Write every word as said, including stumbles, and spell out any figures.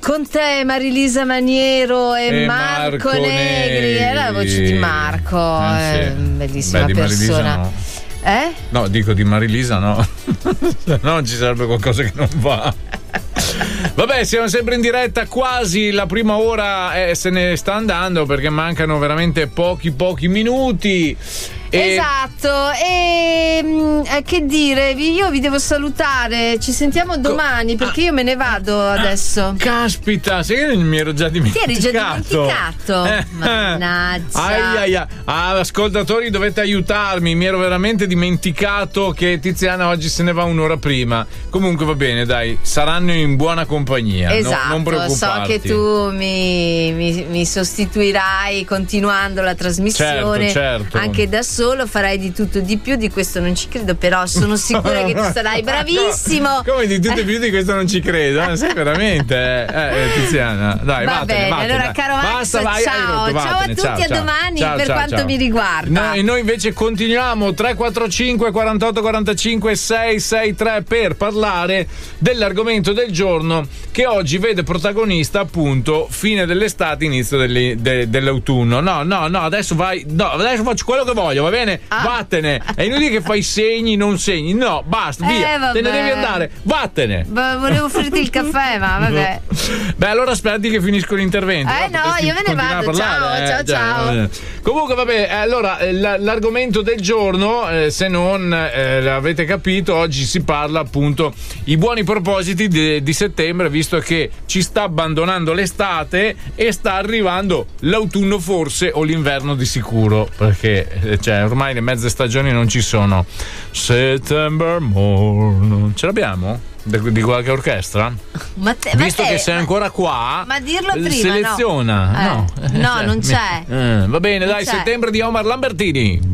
Con te Marilisa Maniero e, e Marco, Marco Negri. Negri. Era la voce di Marco, eh, eh, sì. bellissima Beh, persona. No. Eh? No, dico di Marilisa no. Se no ci sarebbe qualcosa che non va. Vabbè, siamo sempre in diretta, quasi la prima ora eh, se ne sta andando perché mancano veramente pochi pochi minuti. E... Esatto, e mh, che dire, io vi devo salutare, ci sentiamo domani perché io me ne vado adesso. Caspita, sai che mi ero già dimenticato. Ti eri già dimenticato? Eh. Mannaggia. Ai, ai, ai. Ah, ascoltatori, dovete aiutarmi, mi ero veramente dimenticato che Tiziana oggi se ne va un'ora prima. Comunque va bene, dai, saranno in buona compagnia. Esatto, no, non preoccuparti. So che tu mi, mi, mi sostituirai continuando la trasmissione, certo, certo. Anche da solo farai di tutto di più, di questo non ci credo, però sono sicura che tu sarai bravissimo. Come di tutto e più di questo non ci credo, eh? Sai veramente, eh, eh, Tiziana. Dai, va vattene, bene, vattene, allora dai. caro Max, Basta, vai, ciao, hai rotto, ciao a vattene, tutti, ciao, a ciao. domani Ciao, per ciao, quanto ciao. mi riguarda. No, e noi invece continuiamo tre quattro cinque quarantotto quarantacinque sei sei tre per parlare dell'argomento del giorno che oggi vede protagonista appunto fine dell'estate, inizio delle, de, dell'autunno. No, no, no, adesso vai, no, adesso faccio quello che voglio, va bene? Ah. Vattene. È inutile che fai segni, non segni. No, basta, via. Eh, vabbè. Te ne devi andare. Vattene. B- volevo offrirti il caffè, ma vabbè. Beh, allora aspetti che finisco l'intervento. Eh, no, io me ne vado. Ciao, eh, ciao, ciao. Comunque, vabbè, allora l- l'argomento del giorno, eh, se non eh, l'avete capito, oggi si parla appunto i buoni propositi di, di settembre, visto che ci sta abbandonando l'estate e sta arrivando l'autunno forse o l'inverno di sicuro, perché cioè, ormai le mezze stagioni non ci sono. September morn. Ce l'abbiamo? Di qualche orchestra? Ma te, Visto ma te, che sei ancora qua, ma dirlo prima, seleziona. no, No, eh, no non c'è. Eh, va bene, Non dai, c'è. settembre di Omar Lambertini.